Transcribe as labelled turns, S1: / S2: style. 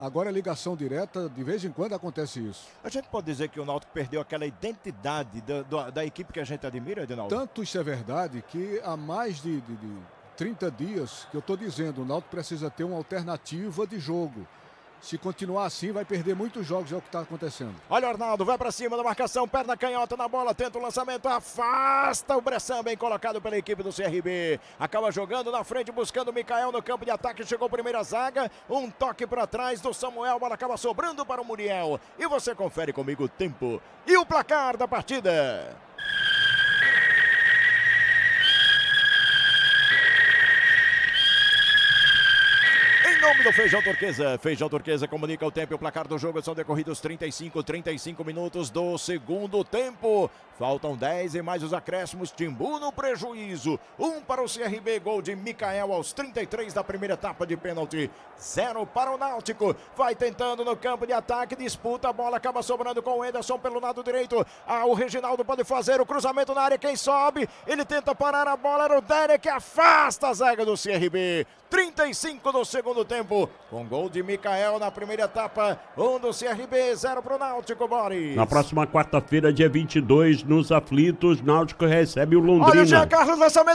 S1: Agora é ligação direta, de vez em quando acontece isso.
S2: A gente pode dizer que o Náutico perdeu aquela identidade da equipe que a gente admira, Edinaldo?
S1: Tanto isso é verdade que há mais de 30 dias que eu estou dizendo, o Náutico precisa ter uma alternativa de jogo. Se continuar assim, vai perder muitos jogos, é o que está acontecendo.
S2: Olha o Arnaldo, vai para cima da marcação, perna canhota na bola, tenta o lançamento, afasta o Bressan, bem colocado pela equipe do CRB. Acaba jogando na frente, buscando o Mikael no campo de ataque, chegou a primeira zaga, um toque para trás do Samuel, a bola acaba sobrando para o Muriel. E você confere comigo o tempo e o placar da partida. Em nome do Feijão Turquesa comunica o tempo e o placar do jogo. São decorridos 35 minutos do segundo tempo. Faltam 10 e mais os acréscimos. Timbu no prejuízo. 1 para o CRB, gol de Mikael aos 33 da primeira etapa de pênalti. 0 para o Náutico. Vai tentando no campo de ataque, disputa a bola, acaba sobrando com o Ederson pelo lado direito. O Reginaldo pode fazer o cruzamento na área, quem sobe? Ele tenta parar a bola, era o Derek, afasta a zaga do CRB. 35 do segundo tempo, com gol de Mikael na primeira etapa, 1 do CRB, 0 para o Náutico, Boris.
S3: Na próxima quarta-feira, dia 22, nos Aflitos, Náutico recebe o Londrina.
S2: Olha o Jean Carlos, lançamento.